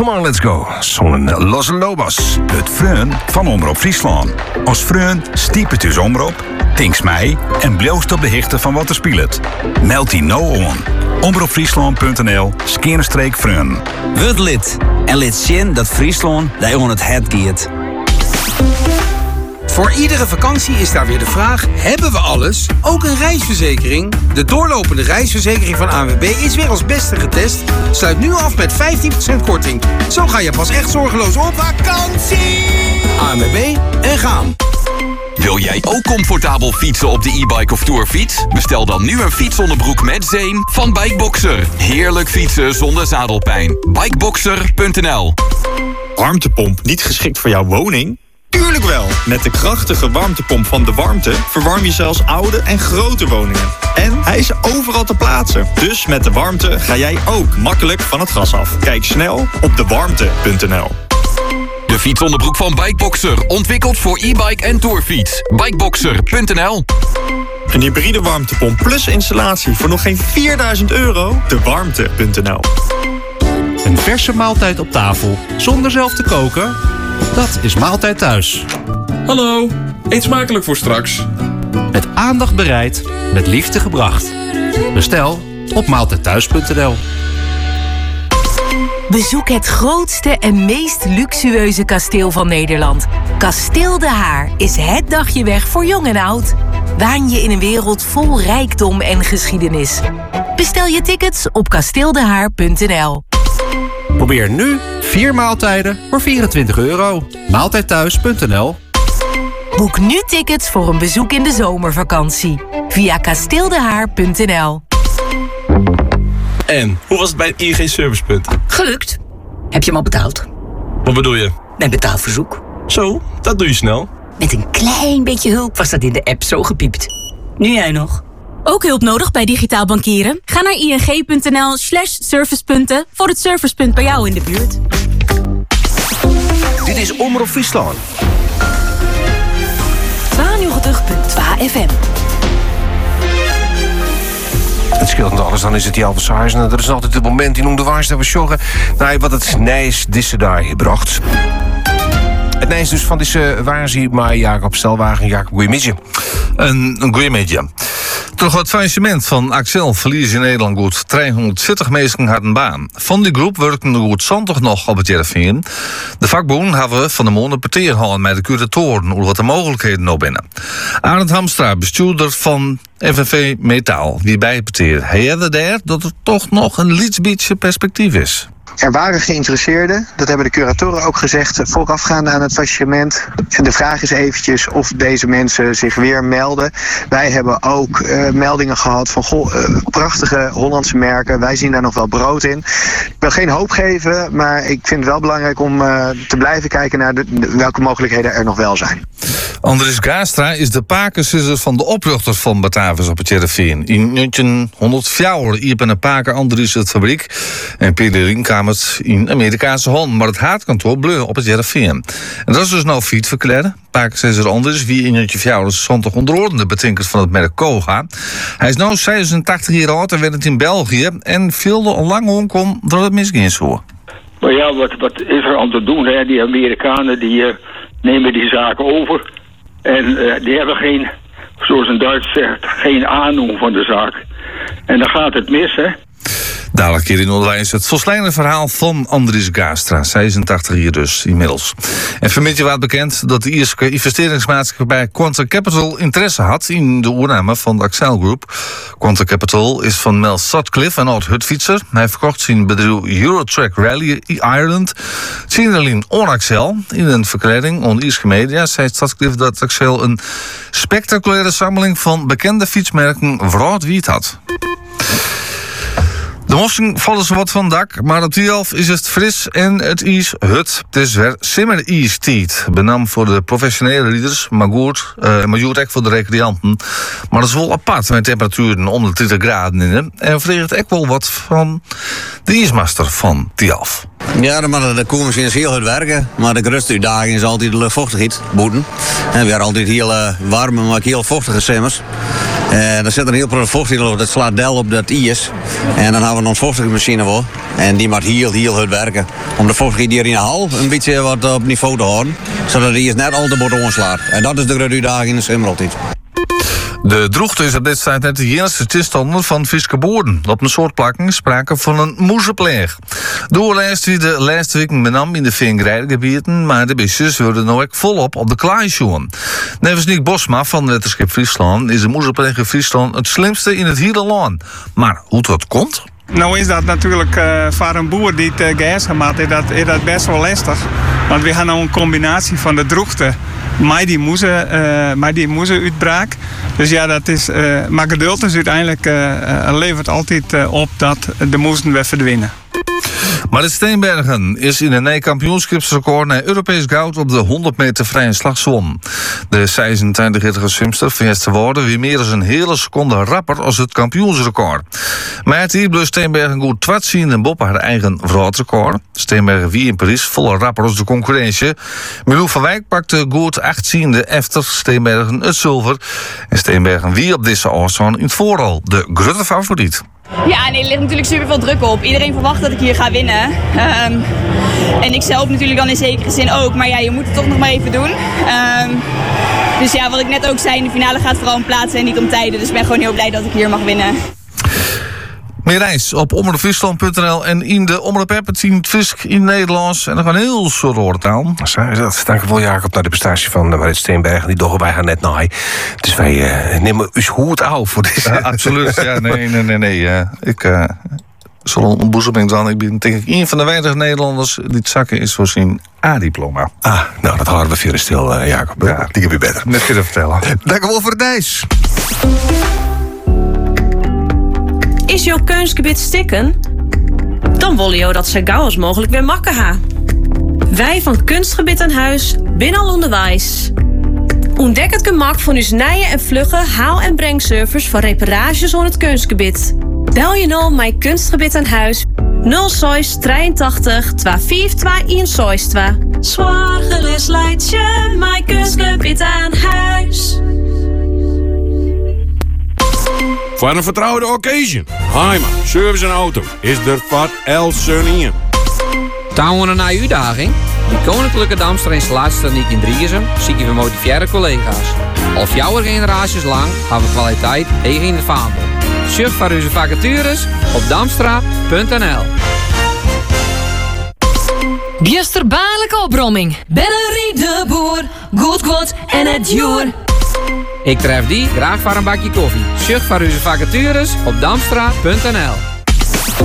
Come on, let's go. Zo'n Los Lobos. Het Freun van Omroep Friesland. Als Freun stiep het dus Omroep, tinks mij en bloost op de hichte van wat er speelt. Meld die nou on. omroepfriesland.nl/Freun. Word lid en lid zien dat Friesland daar on het het giet. Voor iedere vakantie is daar weer de vraag: hebben we alles? Ook een reisverzekering? De doorlopende reisverzekering van ANWB is weer als beste getest. Sluit nu af met 15% korting. Zo ga je pas echt zorgeloos op vakantie. ANWB en gaan. Wil jij ook comfortabel fietsen op de e-bike of tourfiets? Bestel dan nu een fietsonderbroek met zeem van Bikeboxer. Heerlijk fietsen zonder zadelpijn. Bikeboxer.nl. Warmtepomp niet geschikt voor jouw woning? Tuurlijk wel! Met de krachtige warmtepomp van De Warmte verwarm je zelfs oude en grote woningen. En hij is overal te plaatsen. Dus met De Warmte ga jij ook makkelijk van het gas af. Kijk snel op dewarmte.nl. De fietsonderbroek van Bikeboxer. Ontwikkeld voor e-bike en tourfiets. Bikeboxer.nl. Een hybride warmtepomp plus installatie voor nog geen €4.000? Dewarmte.nl. Een verse maaltijd op tafel zonder zelf te koken? Dat is Maaltijd Thuis. Hallo, eet smakelijk voor straks. Met aandacht bereid, met liefde gebracht. Bestel op maaltijdthuis.nl. Bezoek het grootste en meest luxueuze kasteel van Nederland. Kasteel De Haar is het dagje weg voor jong en oud. Waan je in een wereld vol rijkdom en geschiedenis. Bestel je tickets op kasteeldehaar.nl. Probeer nu 4 maaltijden voor €24. Maaltijdthuis.nl. Boek nu tickets voor een bezoek in de zomervakantie. Via kasteeldehaar.nl. En, hoe was het bij het ING Servicepunt? Gelukt. Heb je hem al betaald? Wat bedoel je? Mijn betaalverzoek. Zo, dat doe je snel. Met een klein beetje hulp was dat in de app zo gepiept. Nu jij nog. Ook hulp nodig bij digitaal bankieren? Ga naar ing.nl/servicepunten voor het servicepunt bij jou in de buurt. Dit is Omroep Friesland. 92.2 FM. Het scheelt niet alles, dan is het die Albert Saizen. Er is altijd het moment in de waarste dat we zorgen naar wat het nijs deze daar gebracht. Het nijs dus van deze waarzy, maar Jacob Stelwagen. Jacob, goeiemiddag. Een goeiemiddag. Toch het faillissement van Axel verlies in Nederland goed 340 mensen hadden baan. Van die groep werkten er goed 20 nog op het Jereveen. De vakbonden hebben van de maand een parteer gehad met de curatoren over wat de mogelijkheden nou binnen. Arend Hamstra, bestuurder van FNV Metaal, wie bij het parteer. Hij had daar dat er toch nog een beetje perspectief is. Er waren geïnteresseerden, dat hebben de curatoren ook gezegd, voorafgaande aan het faillissement. En de vraag is eventjes of deze mensen zich weer melden. Wij hebben ook meldingen gehad van prachtige Hollandse merken. Wij zien daar nog wel brood in. Ik wil geen hoop geven, maar ik vind het wel belangrijk om te blijven kijken naar welke mogelijkheden er nog wel zijn. Andries Gaastra is de pakensister van de oprichter van Batavus op het Jereveen. In 1904 hielp een paken Andries het fabriek en Peter Rien kwam het in Amerikaanse hand, maar het haatkantoor bleef op het Jereveen. En dat is dus nou fiets verkleden. Pakensister Andries, wie in 1970 onderordende betenkers van het merk Koga. Hij is nu 86 jaar oud en werkt in België en viel al lang omkom dat het misging zo. Maar ja, wat is er aan te doen? Hè? Die Amerikanen die nemen die zaken over. En die hebben geen, zoals een Duits zegt, geen aandoen van de zaak. En dan gaat het mis, hè? Dadelijk hier in onderwijs het volslijnende verhaal van Andries Gaastra, 86 jaar dus inmiddels. En vanmiddag werd bekend dat de Ierse investeringsmaatschappij Quanta Capital interesse had in de overname van de Axel Group. Quanta Capital is van Mel Sutcliffe, een oud-hutfietser. Hij verkocht zijn bedrijf Eurotrack Rally Ireland. Zien on Axel. In een verklaring on Ierse media zei Sutcliffe dat Axel een spectaculaire sammeling van bekende fietsmerken rood-wit had. De mossing vallen ze wat van het dak, maar op die half is het fris en het is hut. Het is weer simmer-ijstijd. Benam voor de professionele rieders, maar goed ook voor de recreanten. Maar dat is wel apart met temperaturen om de 30 graden in. En vreegt ook wel wat van de ijsmaster van die half. Ja, de koers is heel hard werken, maar de grootste uitdaging is altijd de luchtvochtigheid, boeten. En we hebben altijd heel warme, maar ook heel vochtige simmers. Dan zit er een heel groot vochtig, dat slaat del op dat ijs. En dan hebben we een vochtigingsmachine voor. En die moet heel hard werken. Om de vochtigheid hier in de hal een beetje wat op niveau te houden. Zodat de ijs net al te bord onslaat. En dat is de grote uitdaging in de zwemmer altijd. De droogte is op dit tijd net de eerste toestanden van Friese boeren. Op een soort plakken sprake van een moezenpleeg. Doorlijst wie de laatste weken met name in de vingrijdengebieden, maar de beestjes worden nou ook volop op de klaaisjoen. Nevens Nick Bosma van Wetenschap Friesland is de moezenpleeg in Friesland het slimste in het hele land. Maar hoe dat komt? Nou is dat natuurlijk voor een boer die het gas gemaakt is dat best wel lastig. Want we gaan nou een combinatie van de droogte met die moezenuitbraak. Dus ja, dat is, maar geduld is uiteindelijk levert altijd op dat de moezen weer verdwijnen. Maar de Steenbergen is in een nieuw kampioenschapsrecord naar Europees goud op de 100 meter vrije slag zwom. De 26-jarige zwemster verhest te worden weer meer dan een hele seconde rapper als het kampioensrecord. Maar het hier bleef Steenbergen goed twatzien en Bob haar eigen vrouwtrecord. Steenbergen wie in Parijs volle rapper als de concurrentie. Milou van Wijk pakte goed 18e efter Steenbergen het zilver. En Steenbergen wie op deze afstand in het vooral de grote favoriet. Ja, nee, er ligt natuurlijk super veel druk op. Iedereen verwacht dat ik hier ga winnen. En ik zelf natuurlijk dan in zekere zin ook. Maar ja, je moet het toch nog maar even doen. Dus ja, wat ik net ook zei, in de finale gaat vooral om plaatsen en niet om tijden. Dus ik ben gewoon heel blij dat ik hier mag winnen. Meer reis op omroepfriesland.nl en in de omroep-app het zien Fisk in Nederlands. En dan gaan heel soort woordentaal. Zo is dat. Dankjewel Jacob naar de prestatie van Marit Steenbergen. Die doggen wij gaan net naai. Dus wij nemen uw hoed af voor deze. Ja, absoluut. Ja, nee. Ik zal een boezeming dan. Ik ben denk ik een van de weinige Nederlanders die het zakken is voor zijn A-diploma. Ah, nou dat houden we verder stil, Jacob. Ja, die heb je beter. Net kunnen vertellen. Dankjewel voor het reis. Is jouw keusgebied stikken? Dan willen jou dat zo gauw als mogelijk weer makken ha. Wij van Kunstgebied aan Huis binnen al onderwijs. Ontdek het gemak van uw nieuwe en vlugge haal- en brengservice voor reparages aan het kunstgebied. Bel je nou mijn Kunstgebied aan Huis 06 83 25 162. Zwaar gelis leidt je mijn Kunstgebied aan Huis. Voor een vertrouwde occasion. Heimer, service en auto is er voor El Sunny. Touwen naar uitdaging? De Koninklijke Damster Installatietechniek in Driessen zie je van motiveerde collega's. Al 4 generaties lang hebben we kwaliteit tegen in het vaandel. Surf voor onze vacatures op damstra.nl. Biesterbaarlijke opbromming. Bennerie de boer. Goed kwart en het joer. Ik tref die graag voor een bakje koffie. Surf voor onze vacatures op damstra.nl.